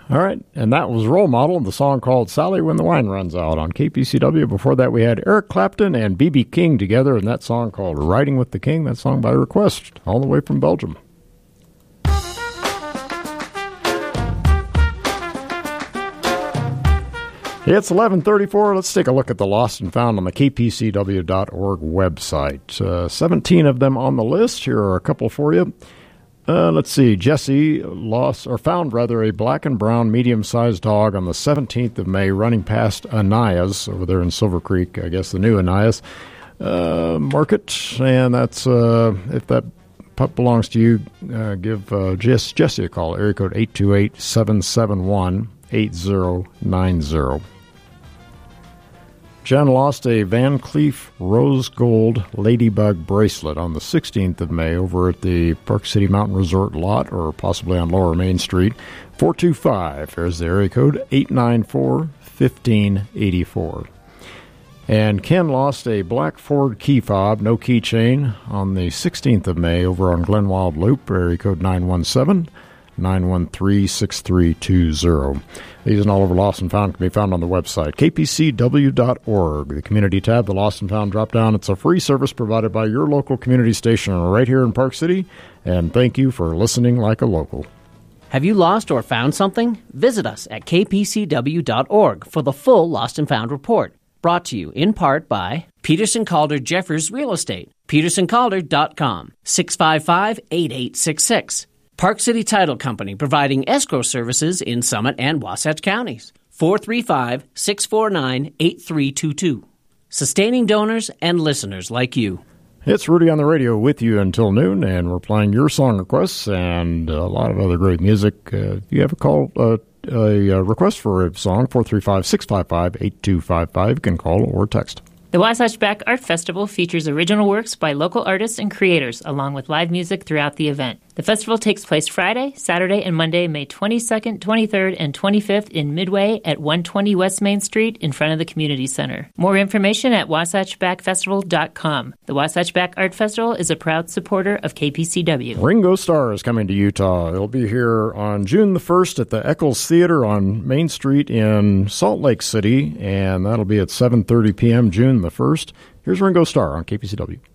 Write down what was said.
All right, and that was Role Model, the song called Sally When the Wine Runs Out on KPCW. Before that, we had Eric Clapton and B.B. King together in that song called Riding with the King, that song by request, all the way from Belgium. It's 11:34. Let's take a look at the Lost and Found on the kpcw.org website. 17 of them on the list. Here are a couple for you. Let's see. Jesse found a black and brown medium-sized dog on the 17th of May running past Anias over there in Silver Creek, I guess the new Anias Market. And that's, if that pup belongs to you, give Jesse a call. Area code 828-771-8090. Jen lost a Van Cleef Rose Gold Ladybug bracelet on the 16th of May over at the Park City Mountain Resort lot, or possibly on Lower Main Street. 425, there's the area code, 894-1584. And Ken lost a black Ford key fob, no keychain, on the 16th of May over on Glenwild Loop, area code 917-913-6320. These and all over Lost and Found can be found on the website, kpcw.org. The Community tab, the Lost and Found drop-down. It's a free service provided by your local community station right here in Park City. And thank you for listening like a local. Have you lost or found something? Visit us at kpcw.org for the full Lost and Found report. Brought to you in part by Peterson Calder Jeffers Real Estate, petersoncalder.com, 655-8866. Park City Title Company, providing escrow services in Summit and Wasatch counties. 435-649-8322. Sustaining donors and listeners like you. It's Rudy on the radio with you until noon, and we're playing your song requests and a lot of other great music. If you have a request for a song, 435-655-8255, you can call or text. The Wasatch Back Art Festival features original works by local artists and creators, along with live music throughout the event. The festival takes place Friday, Saturday, and Monday, May 22nd, 23rd, and 25th in Midway at 120 West Main Street in front of the Community Center. More information at wasatchbackfestival.com. The Wasatch Back Art Festival is a proud supporter of KPCW. Ringo Starr is coming to Utah. He'll be here on June the 1st at the Eccles Theater on Main Street in Salt Lake City, and that'll be at 7:30 p.m. June the 1st. Here's Ringo Starr on KPCW.